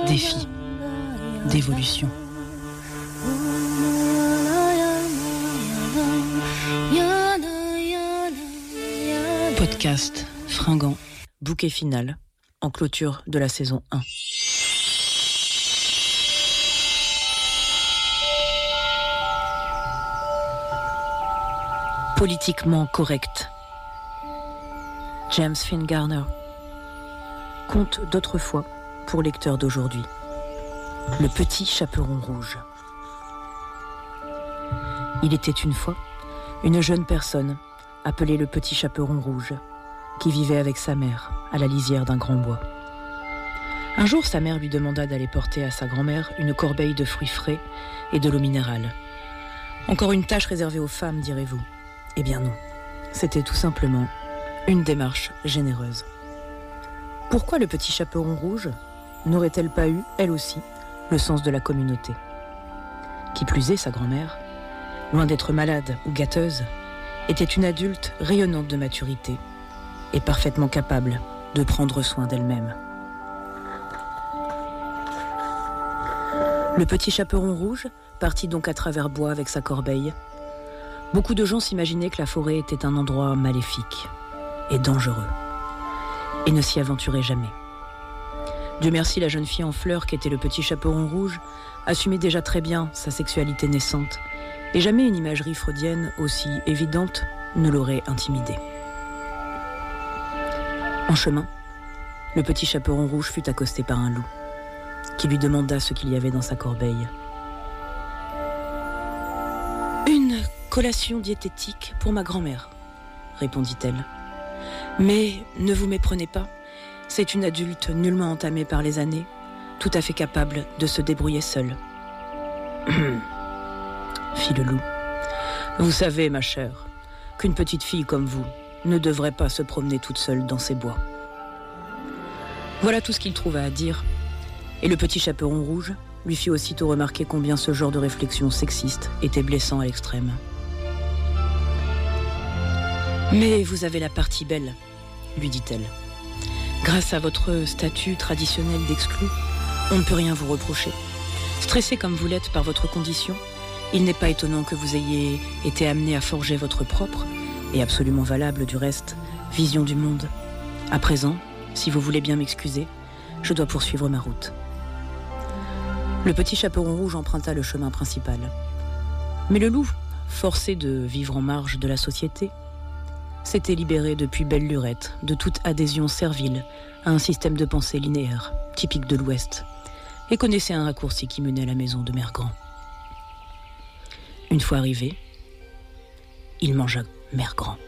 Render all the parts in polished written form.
défi, d'évolution. Podcast fringant, bouquet final, en clôture de la saison 1. Politiquement correct. James Finn Garner. Conte d'autrefois pour lecteurs d'aujourd'hui. Le petit chaperon rouge. Il était une fois une jeune personne appelée le petit chaperon rouge qui vivait avec sa mère à la lisière d'un grand bois. Un jour, sa mère lui demanda d'aller porter à sa grand-mère une corbeille de fruits frais et de l'eau minérale. Encore une tâche réservée aux femmes, direz-vous. Eh bien non, c'était tout simplement une démarche généreuse. Pourquoi le petit chaperon rouge n'aurait-elle pas eu, elle aussi, le sens de la communauté ? Qui plus est, sa grand-mère, loin d'être malade ou gâteuse, était une adulte rayonnante de maturité et parfaitement capable de prendre soin d'elle-même. Le petit chaperon rouge partit donc à travers bois avec sa corbeille. Beaucoup de gens s'imaginaient que la forêt était un endroit maléfique et dangereux, et ne s'y aventuraient jamais. Dieu merci, la jeune fille en fleurs qu'était le petit chaperon rouge assumait déjà très bien sa sexualité naissante, et jamais une imagerie freudienne aussi évidente ne l'aurait intimidée. En chemin, le petit chaperon rouge fut accosté par un loup, qui lui demanda ce qu'il y avait dans sa corbeille. Une collation diététique pour ma grand-mère, répondit-elle. Mais ne vous méprenez pas, c'est une adulte nullement entamée par les années, tout à fait capable de se débrouiller seule. Fit le loup. Vous savez, ma chère, qu'une petite fille comme vous ne devrait pas se promener toute seule dans ces bois. Voilà tout ce qu'il trouva à dire, et le petit chaperon rouge lui fit aussitôt remarquer combien ce genre de réflexion sexiste était blessant à l'extrême. Mais vous avez la partie belle, lui dit-elle. Grâce à votre statut traditionnel d'exclu, on ne peut rien vous reprocher. Stressé comme vous l'êtes par votre condition, il n'est pas étonnant que vous ayez été amené à forger votre propre, et absolument valable du reste, vision du monde. À présent, si vous voulez bien m'excuser, je dois poursuivre ma route. Le petit chaperon rouge emprunta le chemin principal. Mais le loup, forcé de vivre en marge de la société, s'était libéré depuis belle lurette de toute adhésion servile à un système de pensée linéaire, typique de l'Ouest, et connaissait un raccourci qui menait à la maison de Mère Grand. Une fois arrivé, il mangea Mère Grand.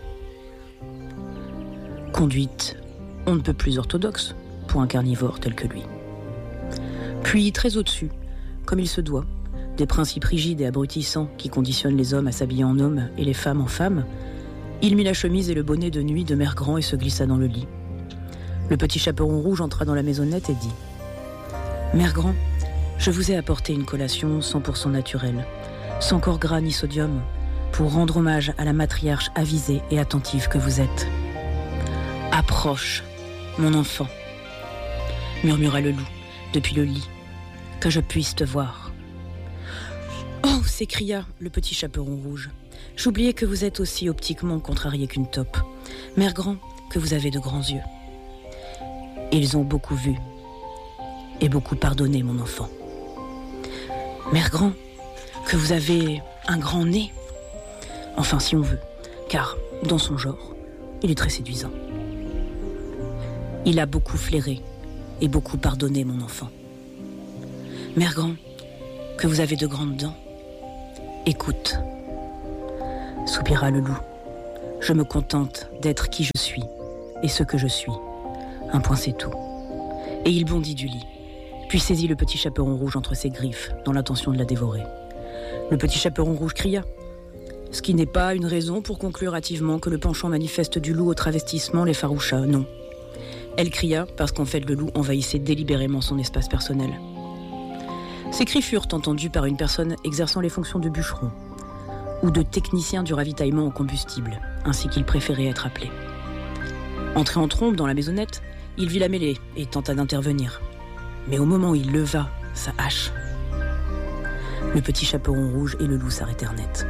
Conduite on ne peut plus orthodoxe pour un carnivore tel que lui. Puis, très au-dessus, comme il se doit, des principes rigides et abrutissants qui conditionnent les hommes à s'habiller en hommes et les femmes en femmes, il mit la chemise et le bonnet de nuit de Mère Grand et se glissa dans le lit. Le petit chaperon rouge entra dans la maisonnette et dit « Mère Grand, je vous ai apporté une collation 100% naturelle, sans corps gras ni sodium, pour rendre hommage à la matriarche avisée et attentive que vous êtes. Approche, mon enfant, murmura le loup depuis le lit, que je puisse te voir. Oh, s'écria le petit chaperon rouge. J'oubliais que vous êtes aussi optiquement contrarié qu'une taupe. Mère Grand, que vous avez de grands yeux. Ils ont beaucoup vu et beaucoup pardonné, mon enfant. Mère Grand, que vous avez un grand nez. Enfin, si on veut, car, dans son genre, il est très séduisant. Il a beaucoup flairé et beaucoup pardonné, mon enfant. Mère Grand, que vous avez de grandes dents. Écoute, soupira le loup. Je me contente d'être qui je suis et ce que je suis. Un point, c'est tout. Et il bondit du lit, puis saisit le petit chaperon rouge entre ses griffes, dans l'intention de la dévorer. Le petit chaperon rouge cria, ce qui n'est pas une raison pour conclure hâtivement que le penchant manifeste du loup au travestissement l'effaroucha, non. Elle cria parce qu'en fait le loup envahissait délibérément son espace personnel. Ces cris furent entendus par une personne exerçant les fonctions de bûcheron ou de technicien du ravitaillement au combustible, ainsi qu'il préférait être appelé. Entré en trombe dans la maisonnette, il vit la mêlée et tenta d'intervenir. mais au moment où il leva sa hache, le petit chaperon rouge et le loup s'arrêtèrent net.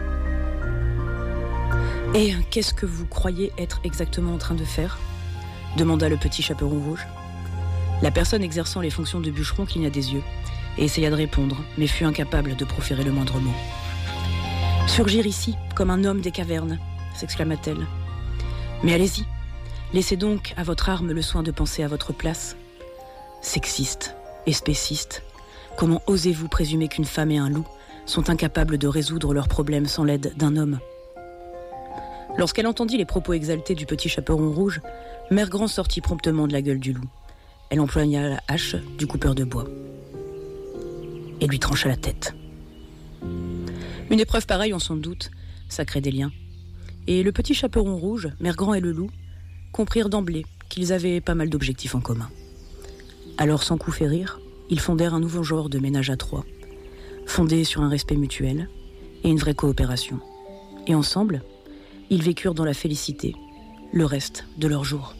« Et qu'est-ce que vous croyez être exactement en train de faire ?» demanda le petit chaperon rouge. La personne exerçant les fonctions de bûcheron cligna des yeux et essaya de répondre, mais fut incapable de proférer le moindre mot. « Surgir ici, comme un homme des cavernes !» s'exclama-t-elle. « Mais allez-y, laissez donc à votre arme le soin de penser à votre place. Sexiste et spéciste, comment osez-vous présumer qu'une femme et un loup sont incapables de résoudre leurs problèmes sans l'aide d'un homme ?» Lorsqu'elle entendit les propos exaltés du petit chaperon rouge, Mère Grand sortit promptement de la gueule du loup. Elle employa la hache du coupeur de bois et lui trancha la tête. Une épreuve pareille, on s'en doute, ça crée des liens. Et le petit chaperon rouge, Mère Grand et le loup comprirent d'emblée qu'ils avaient pas mal d'objectifs en commun. Alors, sans coup férir, ils fondèrent un nouveau genre de ménage à trois, fondé sur un respect mutuel et une vraie coopération. Et ensemble, ils vécurent dans la félicité le reste de leurs jours.